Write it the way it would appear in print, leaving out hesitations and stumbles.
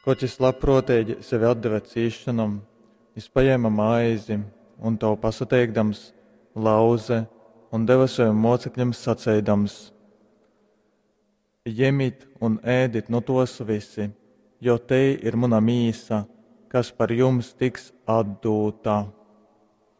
Koķis labprotīgi sevi atdeva cīšanam, viņš paņēma maizi un to pasateikdams, lauze un deva saviem mocekļiem sacēdams: Ņemiet un ēdiet no tos visi, jo te ir mana mīsa, kas par jums tiks atdūta.